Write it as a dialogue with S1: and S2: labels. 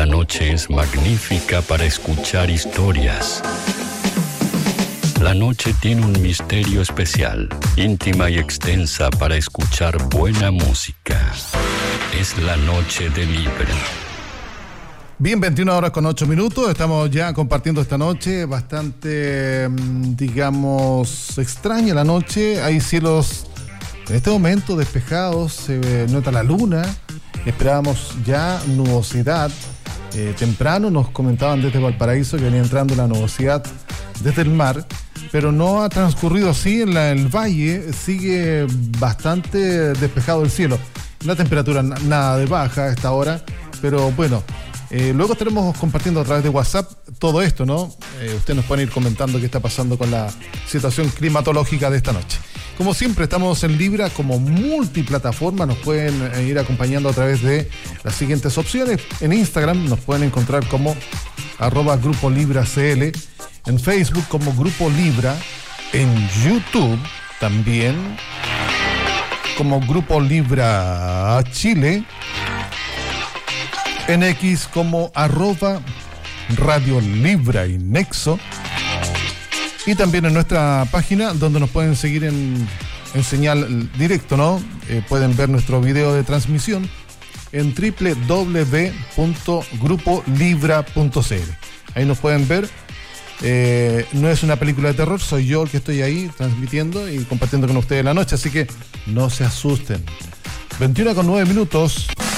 S1: La noche es magnífica para escuchar historias. La noche tiene un misterio especial, íntima y extensa para escuchar buena música. Es la noche de Libra.
S2: Bien, 21 horas con 8 minutos. Estamos ya compartiendo esta noche. Bastante, digamos, extraña la noche. Hay cielos en este momento despejados. Se nota la luna. Esperábamos ya nubosidad. Temprano nos comentaban desde Valparaíso que venía entrando la nubosidad desde el mar, pero no ha transcurrido así en el valle. Sigue bastante despejado el cielo. La temperatura nada de baja a esta hora, pero bueno, luego estaremos compartiendo a través de WhatsApp todo esto, ¿no? Ustedes nos pueden ir comentando qué está pasando con la situación climatológica de esta noche. Como siempre, estamos en Libra como multiplataforma. Nos pueden ir acompañando a través de las siguientes opciones. En Instagram nos pueden encontrar como @Grupo Libra CL, en Facebook como Grupo Libra, en YouTube también como Grupo Libra Chile, en X como @Radio Libra y Nexo, y también en nuestra página donde nos pueden seguir en señal directo, ¿no? Pueden ver nuestro video de transmisión en www.grupolibra.cl. Ahí nos pueden ver. No es una película de terror, soy yo el que estoy ahí transmitiendo y compartiendo con ustedes la noche, así que no se asusten. 21 con 9 minutos.